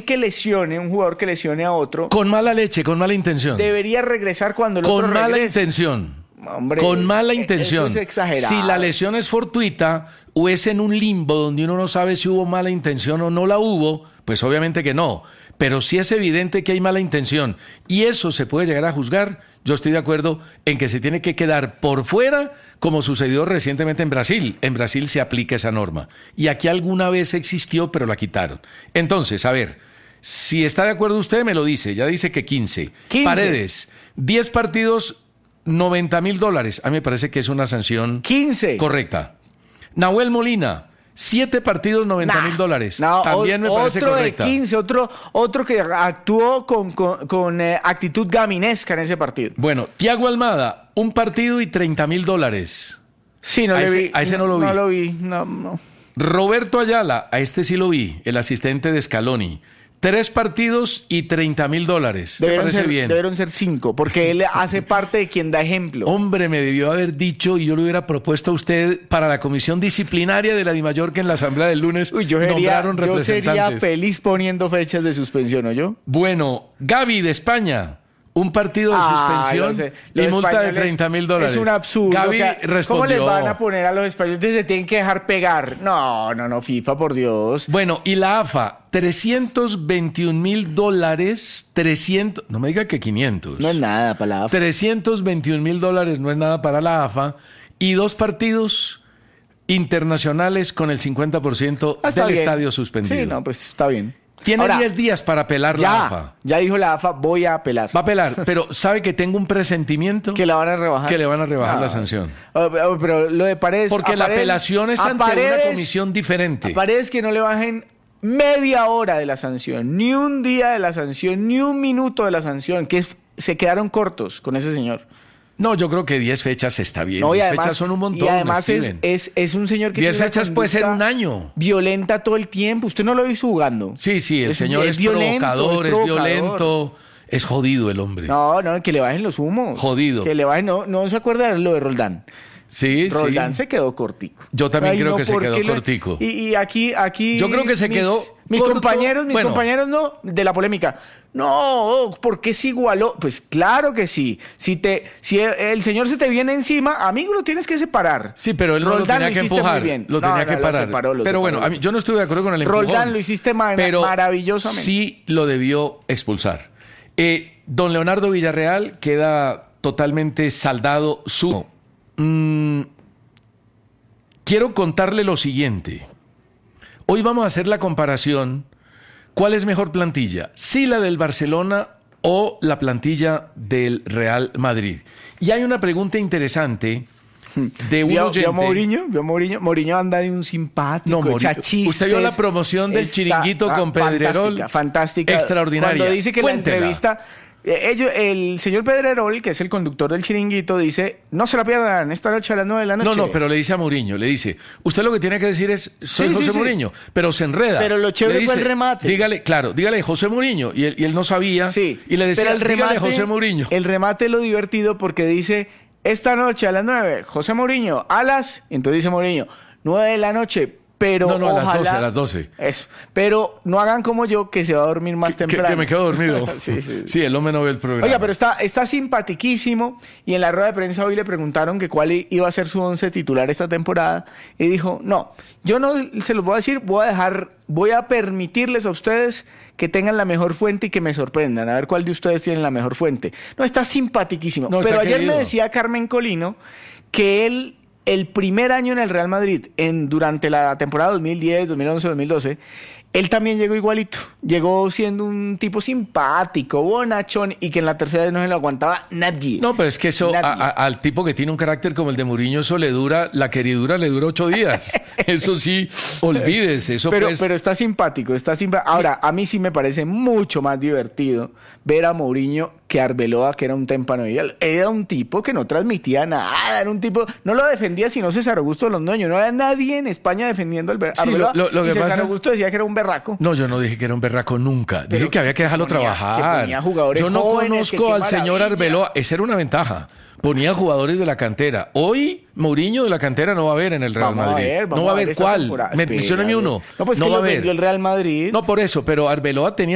que lesione, un jugador que lesione a otro, Con mala leche, con mala intención. debería regresar cuando el otro Con mala regrese. intención. Hombre, Con mala intención. eso es exagerado. Si la lesión es fortuita o es en un limbo donde uno no sabe si hubo mala intención o no la hubo, pues obviamente que no. Pero si es evidente que hay mala intención y eso se puede llegar a juzgar, yo estoy de acuerdo en que se tiene que quedar por fuera, como sucedió recientemente en Brasil. En Brasil se aplica esa norma. Y aquí alguna vez existió, pero la quitaron. Entonces, a ver, si está de acuerdo usted, me lo dice. Ya dice que 15. 15. Paredes, 10 partidos, $90,000. A mí me parece que es una sanción 15. correcta. Nahuel Molina, 7 partidos, $90,000. No, También me parece otro correcta. de 15, otro que actuó con actitud gaminesca en ese partido. Bueno, Thiago Almada, un partido y $30,000. Sí, no A le ese- vi. a ese no lo vi. No lo vi, no. Roberto Ayala, a este sí lo vi, el asistente de Scaloni. 3 partidos y $30,000. Me parece bien. Debieron ser 5, porque él hace parte de quien da ejemplo. Hombre, me debió haber dicho y yo le hubiera propuesto a usted para la comisión disciplinaria de la DIMAYOR en la asamblea del lunes Uy, yo sería representantes. feliz poniendo fechas de suspensión, ¿o yo? Bueno, Gaby de España, un partido de suspensión y multa de $30,000. Es un absurdo. Gaby respondió. ¿Cómo les van a poner a los españoles? Se tienen que dejar pegar. No, FIFA, por Dios. Bueno, y la AFA, $321,000, 300, no me diga que 500. No es nada para la AFA. $321,000 no es nada para la AFA y 2 partidos internacionales con el 50% Ah, está del bien. estadio suspendido. Sí, no, pues está bien. Tiene Ahora, 10 días para apelar la AFA. Ya dijo la AFA, voy a apelar. Va a apelar, pero ¿sabe que tengo un presentimiento? Que la van a rebajar. Que le van a rebajar No. la sanción. Pero lo de Paredes... Porque a la Paredes- apelación es a ante una Paredes- comisión diferente. A Paredes que no le bajen media hora de la sanción, ni un día de la sanción, ni un minuto de la sanción, se quedaron cortos con ese señor. No, yo creo que 10 fechas está bien. No, y 10 además, fechas son un montón. y además Steven. es un señor que 10 tiene una fechas puede ser conducta un año. violenta todo el tiempo. Usted no lo ha visto jugando. Sí, el señor es violento, provocador, es es provocador. violento, es jodido el hombre. No, que le bajen los humos. Jodido. Que le bajen, no se acuerda de lo de Roldán. Sí, Roldán sí. se quedó cortico. Yo también Ay, creo no, que se ¿por quedó qué cortico. Y aquí... Yo creo que se quedó Mis corto. compañeros Bueno. no, de la polémica. No, ¿por qué se igualó? Pues claro que sí. Si el señor se te viene encima, amigo, lo tienes que separar. Sí, pero él no lo Roldán tenía que hiciste empujar, muy bien. lo tenía que parar. Lo pero bueno, separó. a mí, yo no estuve de acuerdo con el empujón. Roldán lo hiciste pero maravillosamente. sí lo debió expulsar. Don Leonardo Villarreal queda totalmente saldado su... Quiero contarle lo siguiente. Hoy vamos a hacer la comparación. ¿Cuál es mejor plantilla? ¿Sí la del Barcelona o la plantilla del Real Madrid? Y hay una pregunta interesante de un oyente. ¿Vio a Mourinho? Mourinho anda de un simpático, No, echa chistes. usted vio la promoción del Chiringuito con Pedrerol. Fantástica. Extraordinaria. Cuando dice que Cuéntela. la entrevista... el señor Pedrerol, que es el conductor del Chiringuito, dice, no se la pierdan esta noche a las 9 de la noche. No, pero le dice a Mourinho, le dice, usted lo que tiene que decir es, soy Sí, José sí. Mourinho, pero se enreda. Pero lo chévere Le fue el remate. Dígale José Mourinho, y él no sabía, Sí, y le decía, pero dígale José Mourinho. El remate es lo divertido porque dice, esta noche a las 9, José Mourinho, entonces dice Mourinho, 9 de la noche, pero No, ojalá, a las 12. Eso, pero no hagan como yo, que se va a dormir más temprano. Que me quedo dormido. Sí. Sí, el hombre no ve el programa. Oiga, pero está simpatiquísimo, y en la rueda de prensa hoy le preguntaron que cuál iba a ser su 11 titular esta temporada, y dijo, no, yo no se los voy a decir, voy a permitirles a ustedes que tengan la mejor fuente y que me sorprendan, a ver cuál de ustedes tiene la mejor fuente. No, está simpaticísimo. No, pero está ayer querido. me decía Carmen Colino que él, el primer año en el Real Madrid, durante la temporada 2010, 2011, 2012, él también llegó igualito. Llegó siendo un tipo simpático, bonachón, y que en la tercera vez no se lo aguantaba nadie. No, pero es que eso, Nadie. al tipo que tiene un carácter como el de Mourinho, eso le dura, la queridura le dura 8 días. Eso sí, olvídese. Eso Pero, pues, pero está simpático, Ahora, a mí sí me parece mucho más divertido ver a Mourinho que a Arbeloa, que era un témpano. Era un tipo que no transmitía nada, era un tipo, no lo defendía sino César Augusto Londoño, no había nadie en España defendiendo al Sí, Arbeloa, lo que y César pasa- Augusto decía que era un berraco. No, yo no dije que era un berraco nunca. Dije Pero que había que dejarlo que ponía- que trabajar. ponía jugadores Yo no jóvenes, que conozco qué al señor maravilla. Arbeloa. Esa era una ventaja. Ponía jugadores de la cantera. Hoy, Mourinho de la cantera no va a haber en el Real Vamos a Madrid. ver, No vamos va a a ver haber esta cuál. temporada. Mencióneme Espera, uno. No, pues no que va a lo vendió haber. el Real Madrid. No, por eso, pero Arbeloa tenía